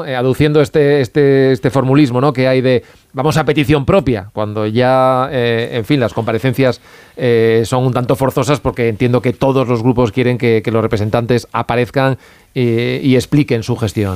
aduciendo este formulismo, ¿no?, que hay de vamos a petición propia, cuando ya, en fin, las comparecencias son un tanto forzosas, porque entiendo que todos los grupos quieren que los representantes aparezcan y expliquen su gestión.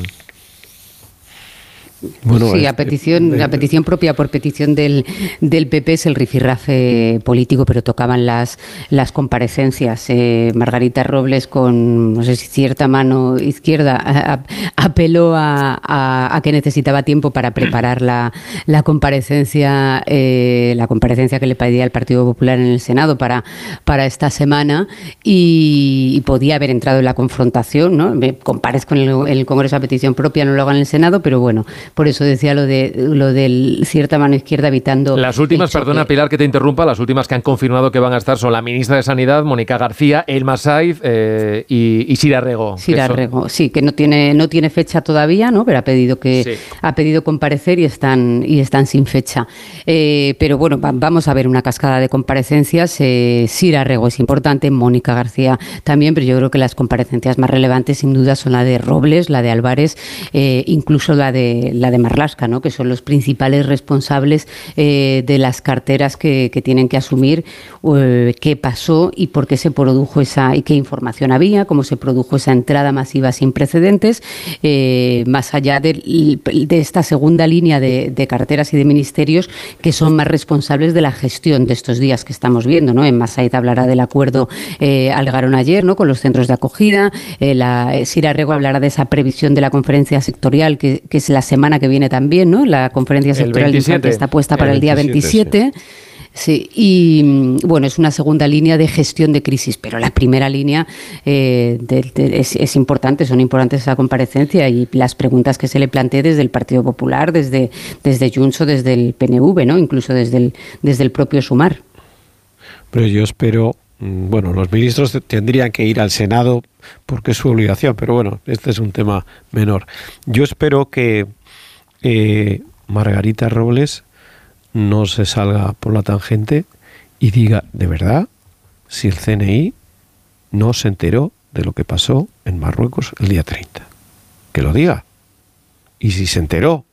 Bueno, sí, a petición propia, por petición del PP, es el rifirrafe político, pero tocaban las comparecencias. Margarita Robles, con no sé si cierta mano izquierda, apeló a que necesitaba tiempo para preparar la comparecencia que le pedía el Partido Popular en el Senado para esta semana, y podía haber entrado en la confrontación, ¿no? Comparezco en el Congreso a petición propia, no lo hago en el Senado, pero bueno, por eso decía lo del cierta mano izquierda evitando... Las últimas, perdona Pilar que te interrumpa, las últimas que han confirmado que van a estar son la ministra de Sanidad, Mónica García, Elma Saiz y Sira Rego. Sira Rego, sí, que no tiene fecha todavía, ¿no? Pero ha pedido comparecer y están sin fecha. Pero bueno, vamos a ver una cascada de comparecencias. Sira Rego es importante, Mónica García también, pero yo creo que las comparecencias más relevantes sin duda son la de Robles, la de Álvarez, incluso la de Marlaska, ¿no?, que son los principales responsables de las carteras que tienen que asumir qué pasó y por qué se produjo y qué información había, cómo se produjo esa entrada masiva sin precedentes, más allá de esta segunda línea de carteras y de ministerios que son más responsables de la gestión de estos días que estamos viendo, ¿no? Elma Saiz hablará del acuerdo algaron ayer, ¿no?, con los centros de acogida. Sira Rego hablará de esa previsión de la conferencia sectorial que es la semana que viene también, ¿no? La conferencia sectorial que está puesta para el día 27. Sí, y bueno, es una segunda línea de gestión de crisis, pero la primera línea es importante, son importantes esa comparecencia y las preguntas que se le plantee desde el Partido Popular, desde Junts o desde el PNV, ¿no?, incluso desde el propio Sumar. Pero yo espero, bueno, los ministros tendrían que ir al Senado porque es su obligación, pero bueno, este es un tema menor. Yo espero que Margarita Robles no se salga por la tangente y diga, de verdad, si el CNI no se enteró de lo que pasó en Marruecos el día 30. Que lo diga. Y si se enteró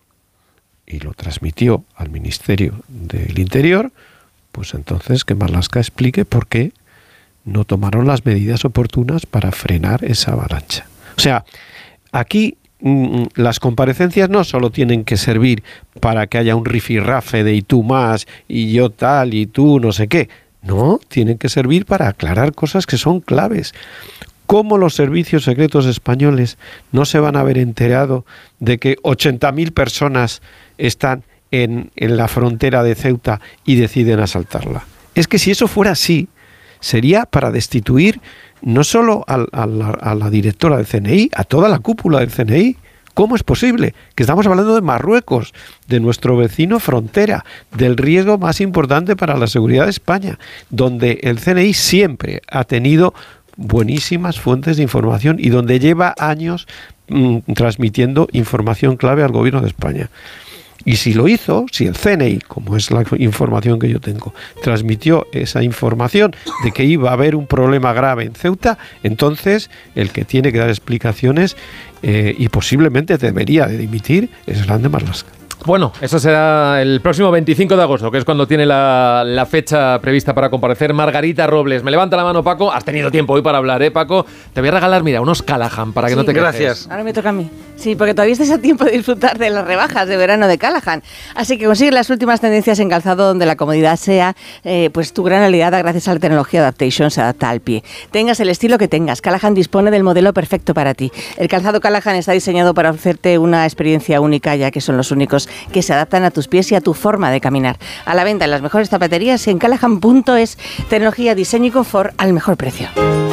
y lo transmitió al Ministerio del Interior, pues entonces que Marlaska explique por qué no tomaron las medidas oportunas para frenar esa avalancha. O sea, aquí las comparecencias no solo tienen que servir para que haya un rifirrafe de y tú más, y yo tal, y tú no sé qué. No, tienen que servir para aclarar cosas que son claves. ¿Cómo los servicios secretos españoles no se van a haber enterado de que 80.000 personas están en la frontera de Ceuta y deciden asaltarla? Es que si eso fuera así, sería para destituir no solo a la directora del CNI, a toda la cúpula del CNI. ¿Cómo es posible? Que estamos hablando de Marruecos, de nuestro vecino frontera, del riesgo más importante para la seguridad de España, donde el CNI siempre ha tenido buenísimas fuentes de información y donde lleva años transmitiendo información clave al gobierno de España. Y si lo hizo, si el CNI, como es la información que yo tengo, transmitió esa información de que iba a haber un problema grave en Ceuta, entonces el que tiene que dar explicaciones y posiblemente debería de dimitir es Grande Marlaska. Bueno, eso será el próximo 25 de agosto, que es cuando tiene la fecha prevista para comparecer Margarita Robles. Me levanta la mano, Paco. Has tenido tiempo hoy para hablar, Paco? Te voy a regalar, mira, unos Callahan para que no te quejes. Gracias. Ahora me toca a mí. Sí, porque todavía estás a tiempo de disfrutar de las rebajas de verano de Callahan. Así que consigue las últimas tendencias en calzado donde la comodidad sea pues tu gran aliada gracias a la tecnología Adaptation, se adapta al pie. Tengas el estilo que tengas, Callahan dispone del modelo perfecto para ti. El calzado Callahan está diseñado para ofrecerte una experiencia única, ya que son los únicos que se adaptan a tus pies y a tu forma de caminar. A la venta en las mejores zapaterías y en Callahan.es. Tecnología, diseño y confort al mejor precio.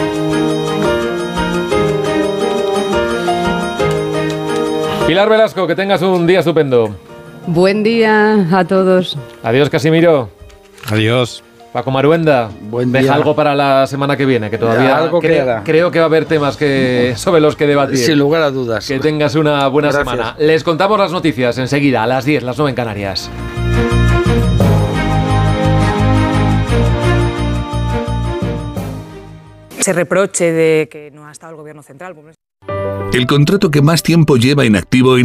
Pilar Velasco, que tengas un día estupendo. Buen día a todos. Adiós, Casimiro. Adiós. Paco Maruenda, deja algo para la semana que viene, que todavía creo que va a haber temas sobre los que debatir. Sin lugar a dudas. Que tengas una buena semana. Les contamos las noticias enseguida, a las 10, las 9 en Canarias. Ese reproche de que no ha estado el gobierno central. El contrato que más tiempo lleva inactivo